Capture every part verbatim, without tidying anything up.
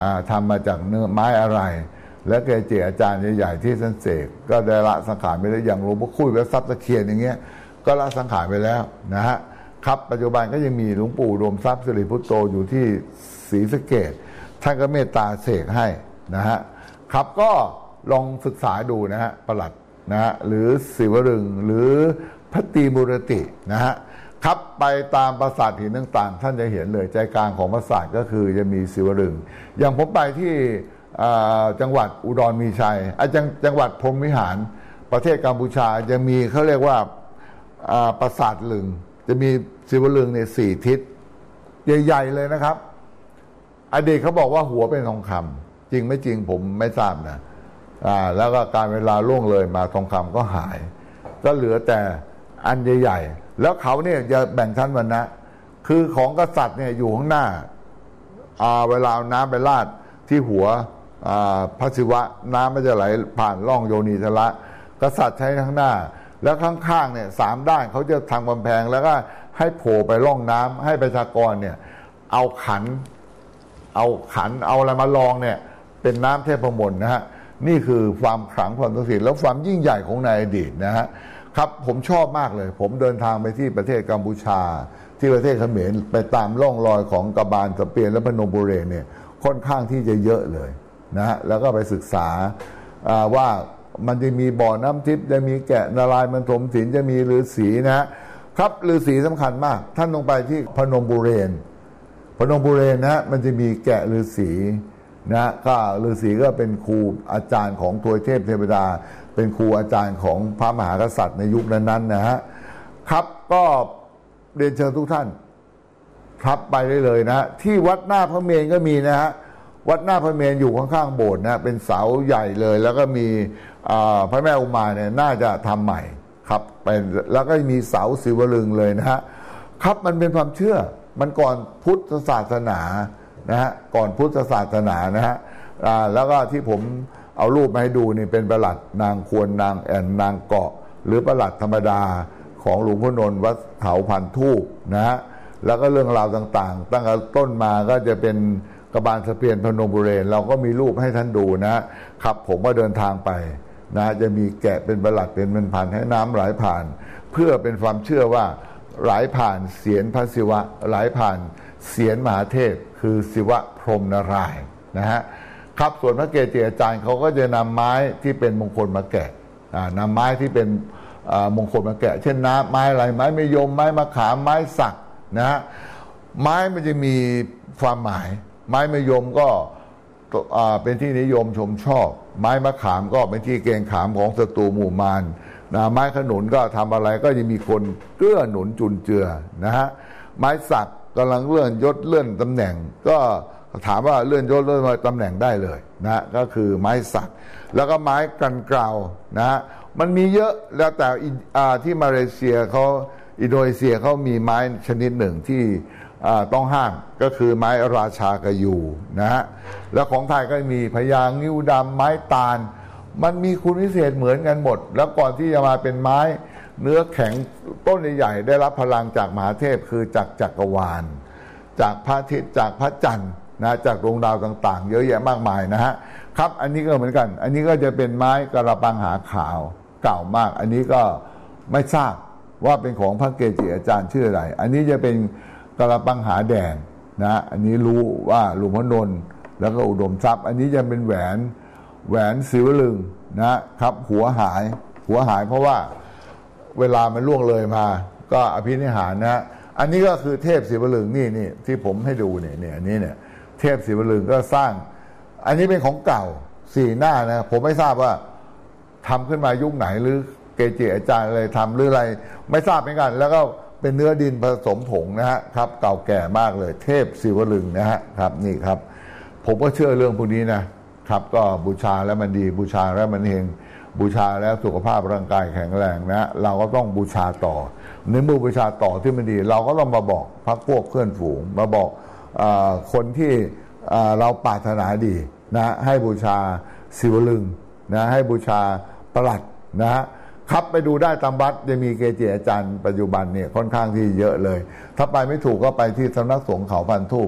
ทำมาจากเนื้อไม้อะไรและเกจิอาจารย์ใหญ่ๆที่ท่านเสกก็ได้ละสังขารไปแล้วอย่างหลวงพ่อคุยวัดทรัพย์ตะเคียนอย่างเงี้ยก็ละสังขารไปแล้วนะฮะครับปัจจุบันก็ยังมีหลวงปู่รวมทรัพย์สิริพุทโธอยู่ที่ศรีสะเกษท่านก็เมตตาเสกให้นะฮะครับก็ลองศึกษาดูนะฮะประหลัดนะฮะหรือศิวรึงหรือพระตรีมุรตินะฮะครับไปตามปราสาทหินต่างๆท่านจะเห็นเลยใจกลางของปราสาทก็คือจะมีศิวรึงอย่างผมไปที่จังหวัดอุดรมีชัยจังจังหวัดพรหมวิหารประเทศกัมพูชาจะมีเขาเรียกว่าปราสาทลึงจะมีศิวลึงในสี่ทิศใหญ่ๆเลยนะครับอดีตเขาบอกว่าหัวเป็นทองคำจริงไม่จริงผมไม่ทราบนะแล้วก็การเวลาล่วงเลยมาทองคำก็หายก็เหลือแต่อันใหญ่ๆแล้วเขาเนี่ยจะแบ่งชั้นวรรณะคือของกษัตริย์เนี่ยอยู่ข้างหน้าเวลาเอาน้ำไปราดที่หัวพระศิวะน้ำมันจะไหลผ่านร่องโยนีทละกษัตริย์ใช้ข้างหน้าแล้วข้างๆเนี่ยสามด้านเขาจะทำกำแพงแล้วก็ให้โผล่ไปร่องน้ำให้ประชากรเนี่ยเอาขันเอาขันเอาอะไรมาลองเนี่ยเป็นน้ำเทพมนต์นะฮะนี่คือความขลังความศักดิ์สิทธิ์แล้วความยิ่งใหญ่ของในอดีตนะฮะครับผมชอบมากเลยผมเดินทางไปที่ประเทศกัมพูชาที่ประเทศเขมรไปตามร่องรอยของกบาลสเปียนและพนมบุเรเนี่ยค่อนข้างที่จะเยอะเลยนะฮะแล้วก็ไปศึกษาว่ามันจะมีบ่อน้ำทิพย์จะมีแกะนารายณ์มันถมศีลจะมีฤาษีนะฮะครับฤาษีสำคัญมากท่านลงไปที่พนมบุเรนพนมบุเรนนะฮะมันจะมีแกะฤาษีนะก็ฤาษีก็เป็นครูอาจารย์ของทวยเทพเทวดาเป็นครูอาจารย์ของพระมหากษัตริย์ในยุคนั้นๆนะฮะครับก็เรียนเชิญทุกท่านครับไปได้เลยนะที่วัดหน้าพระเมรุก็มีนะฮะวัดหน้าพระเมรุอยู่ข้างๆโบสถ์นะเป็นเสาใหญ่เลยแล้วก็มีพระแม่อุมาเนี่ยน่าจะทำใหม่ครับเป็นแล้วก็มีเสาศิวลึงเลยนะฮะครับมันเป็นความเชื่อมันก่อนพุทธศาสนานะฮะก่อนพุทธศาสนานะฮะแล้วก็ที่ผมเอารูปมาให้ดูนี่เป็นประหลัดนางควรนางแอนนางเกาะหรือประหลัดธรรมดาของหลวงพ่อนนท์วัดเขาพันทูปนะฮะแล้วก็เรื่องราวต่างๆตั้งแต่ต้นมาก็จะเป็นกบาลสเปียนพนมบุเรนเราก็มีรูปให้ท่านดูนะครับผมก็เดินทางไปนะจะมีแกะเป็นประหลัดเป็นเป็นพันให้น้ำไหลผ่านเพื่อเป็นความเชื่อว่าไหลผ่านเสียนพระศิวะไหลผ่านเสียนมหาเทพคือศิวะพรหมนารายณ์นะฮะครับส่วนพระเกจิอาจารย์เขาก็จะนำไม้ที่เป็นมงคลมาแกะนำไม้ที่เป็นมงคลมาแกะเช่นน้ำไม้อะไรไม้มะยมไม้มะขามไม้สักนะฮะไม้มันจะมีความหมายไม้มะยมก็เป็นที่นิยมชมชอบไม้มะขามก็เป็นที่เกรงขามของศัตรูหมู่มารนะไม้ขนุนก็ทำอะไรก็จะมีคนเกื้อหนุนจุนเจือนะฮะไม้สักกำลังเลื่อนยศเลื่อนตำแหน่งก็ถามว่าเลื่อนยศเลื่อนตำแหน่งได้เลยนะก็คือไม้สักแล้วก็ไม้กันเกลานะฮะมันมีเยอะแล้วแต่ที่มาเลเซียเขาอินโดนีเซียเขามีไม้ชนิดหนึ่งที่ต้องห้ามก็คือไม้ราชากะยูนะฮะแล้วของไทยก็มีพญางิ้วดำไม้ตาลมันมีคุณวิเศษเหมือนกันหมดแล้วก่อนที่จะมาเป็นไม้เนื้อแข็งต้นใหญ่ๆได้รับพลังจากมหาเทพคือจากจักรวาลจากพระอาทิตย์จากพระจันทร์นะจากดวงดาวต่างๆเยอะแยะมากมายนะฮะครับอันนี้ก็เหมือนกันอันนี้ก็จะเป็นไม้กระปังหาขาวเก่ามากอันนี้ก็ไม่ทราบว่าเป็นของพระเกจิอาจารย์ชื่ออะไรอันนี้จะเป็นกระปังหาแดงนะอันนี้รู้ว่าหลวงพ่อนนท์แล้วก็อุดมทรัพย์อันนี้จะเป็นแหวนแหวนศิวลึงนะครับหัวหายหัวหายเพราะว่าเวลามันล่วงเลยมาก็อภินิหารนะอันนี้ก็คือเทพศิวลึงนี่นี่ที่ผมให้ดูเนี่ยเนี่ยอันนี้เนี่ยเทพศิวลึงก็สร้างอันนี้เป็นของเก่าสี่หน้านะผมไม่ทราบว่าทำขึ้นมายุคไหนหรือเกจิอาจารย์อะไรทำหรืออะไรไม่ทราบเหมือนกันแล้วก็เป็นเนื้อดินผสมผงนะฮะครับเก่าแก่มากเลยเทพศิวลึงนะฮะครับนี่ครับผมก็เชื่อเรื่องพวกนี้นะครับก็บูชาแล้วมันดีบูชาแล้วมันเฮงบูชาแล้วสุขภาพร่างกายแข็งแรงนะเราก็ต้องบูชาต่อในเมื่อบูชาต่อที่มันดีเราก็ต้องมาบอกพรรคพวกเพื่อนฝูงมาบอกเอ่อคนที่เอ่อเราปรารถนาดีนะให้บูชาศิวลึงนะให้บูชาประหลัดนะฮะครับไปดูได้ตามวัดจะมีเกจิอาจารย์ปัจจุบันเนี่ยค่อนข้างที่เยอะเลยถ้าไปไม่ถูกก็ไปที่สำนักสงฆ์เขาพันทูป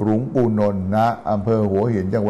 หลวงปู่นนท์นะอำเภอหัวหินจังหวัด